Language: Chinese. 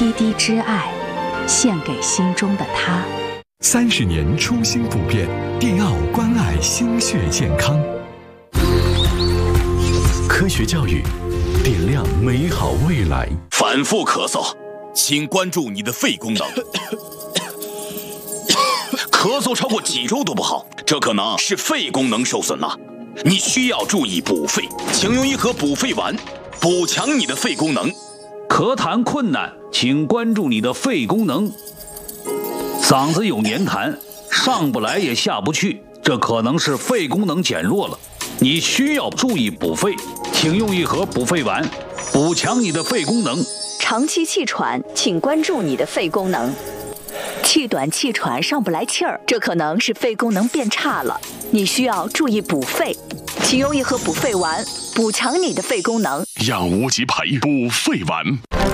滴滴之爱，献给心中的他。 30年初心不变，电奥关爱心血健康。科学教育，点亮美好未来。 反复咳嗽，请关注你的肺功能。咳嗽超过几周都不好，这可能是肺功能受损了。你需要注意补肺，请用一盒补肺丸，补强你的肺功能。 咳痰困难，请关注你的肺功能。嗓子有黏痰，上不来也下不去，这可能是肺功能减弱了。你需要注意补肺，请用一盒补肺丸，补强你的肺功能。 长期气喘，请关注你的肺功能。气短气喘上不来气儿，这可能是肺功能变差了，你需要注意补肺，请用一盒补肺丸，补强你的肺功能。 让无极牌补肺丸。